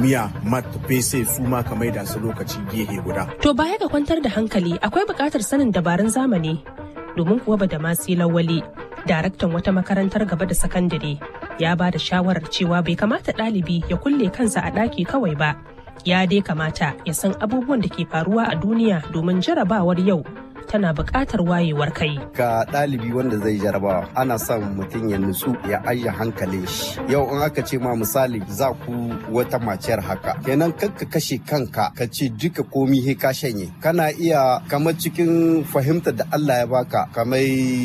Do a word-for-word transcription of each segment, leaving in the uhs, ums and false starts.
kimiyya mat pese su ma ka maida su lokaci gehe guda. To baya ga kwantar da hankali akwai buƙatar sanin dabarun zamani domin kuwa Badamasi Lawali, daraktan wata makarantar gaba da sakandare, ya ba da shawarar cewa bai kamata ɗalibi ya kulle kansa a ɗaki kawai ba. Ya dai kamata ya san abubuwan da ke faruwa a duniya domin jarabawar yau tana buƙatar wayewar kai. Ga ɗalibi wanda zai jarabawa ana son mutum ya nutsu ya ajiye hankalin shi. Yau in aka ce ma misali za ku wata maciyar haka. Kenan kanka kashe kanka ka ce duka komi he ka shanye. Kana iya kamar cikin fahimtar da Allah ya baka kamar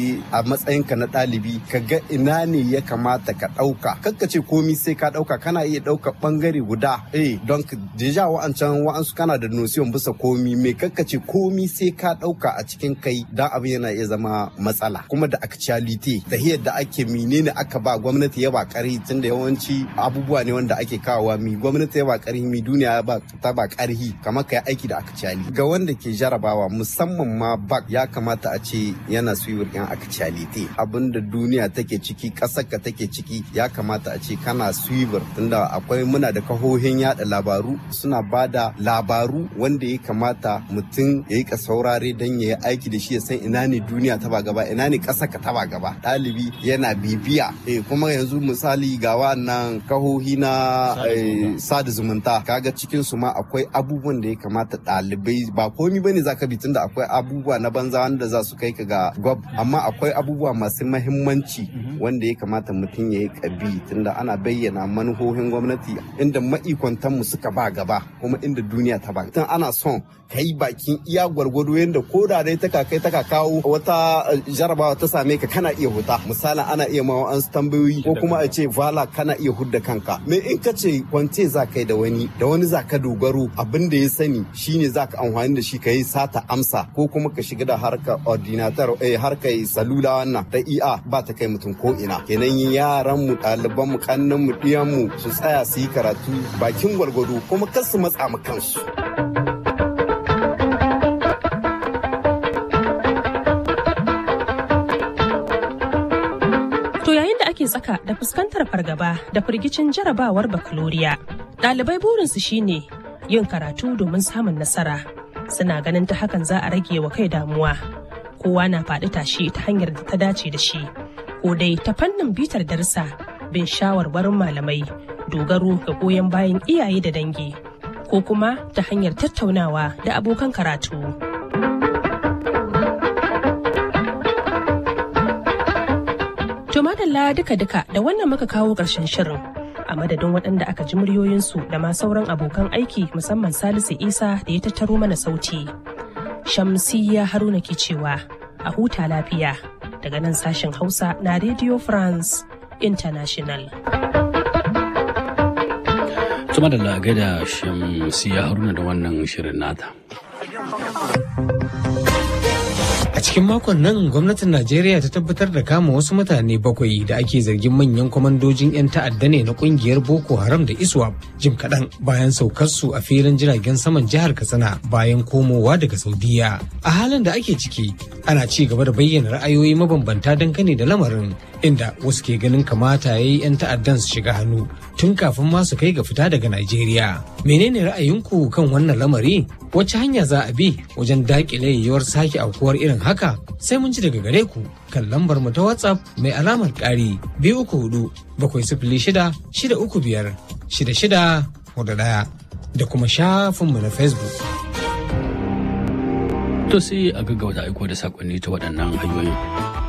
a matsayinka na ɗalibi ka ga ina ne ya kamata ka ɗauka. Kanka ce komi sai ka ɗauka kana iya ɗauka ɓangare guda. Eh don deja wa'ancan wa'ansu kana da notion bisa komi me kanka ce komi sai ka ɗauka a cikin kai dan abin yana iya zama matsala kuma da actuality da yadda ake menene aka ba gwamnati ya ba karhi tunda yawanci abubuwa ne wanda ake kawowa mi gwamnati ya ba karhi mi duniya ba ta ba karhi kamar kai aiki da actuality ga wanda ke jarabawa musamman ma bak ya kamata a ce yana suyiwar yan actuality abinda duniya take ciki kasar ka take ciki ya kamata a ce kana suyiwar tunda akwai muna da kahohin yada labaru suna bada labaru wanda ya kamata mutum ya yi ka saurare dan ya aiki da shi ya san ina ne duniya ta ba gaba ina ne ƙasa ka ta ba gaba ɗalibi yana bibiya eh kuma yanzu misali ga wannan kahohi na sada zumunta kaga cikin su ma akwai abubuwan da ya kamata ɗalibai ba komi bane zaka bi tunda akwai abubuwa na banza wanda za su kai ka ga gwab amma akwai abubuwa masu mahimmanci wanda ya kamata mutum ya yi kabi tunda ana bayyana manuhohin gwamnati inda ma'ikwantan mu suka ba gaba kuma inda duniya ta ba tun ana son kai bakin iya gwargwado yanda ko da dai taka kai taka kawo wata jarabawa ta same ka kana iya huta misalin ana iya ma an tambayoyi ko kuma a ce vala kana iya hudda kanka me in ka ce kwance za kai da wani da wani za ka dogaro abin da ya sani shine za ka amfani da shi ka yi sata amsa ko kuma ka shiga da harkar ordinator eh harkar salula wannan da iya ba ta kai mutum ko ina kenan yaran mu ɗaliban mu kannan mu diyan mu su tsaya su yi karatu bakin gwargwado kuma kar su matsa mu kansu. Ake tsaka da fuskantar fargaba da firgicin jarabawar bakaloriya. Ɗalibai burinsu shine yin karatu domin samun nasara. Suna ganin ta hakan za a rage wa kai damuwa. Kowa na faɗi tashi ta hanyar da ta dace da shi. Ko dai ta fannin bitar darsa, bin shawarwarin malamai, dogaro ga goyon bayan iyaye da dangi. Ko kuma ta hanyar tattaunawa da abokan karatu. To madalla duka-duka da wannan muka kawo ƙarshen shirin a madadin waɗanda aka ji muryoyinsu da ma sauran abokan aiki musamman Salisu Isa da ya tattaro mana sauti. Shamsiyya Haruna ke cewa a huta lafiya daga nan sashen Hausa na Radio France International. Tuma da lagada Shamsiyya Haruna da wannan shirin nata. A cikin makon nan gwamnatin Najeriya ta tabbatar da kama wasu mutane bakwai da ake zargin manyan kwamandojin 'yan ta'adda ne na kungiyar Boko Haram da ISWAP jim kaɗan bayan saukarsu a filin jiragen saman jihar Katsina bayan komowa daga Saudiya. A halin da ake ciki ana ci gaba da bayyana ra'ayoyi mabambanta dangane da lamarin inda wasu ke ganin kamata ya yi 'yan ta'addan su shiga hannu tun kafin ma su kai ga fita daga Najeriya. Menene ra'ayinku kan wannan lamari? Wace hanya za a bi wajen daƙile yiwuwar sake aukuwar irin haka? Sai mun ji daga gare ku kan lambar mu ta WhatsApp mai alamar ƙari biyu uku hudu bakwai sifili shida shida uku biyar shida shida hudu ɗaya da kuma shafinmu na Facebook. To sai a gaggauta aiko da sakonni ta waɗannan hanyoyin.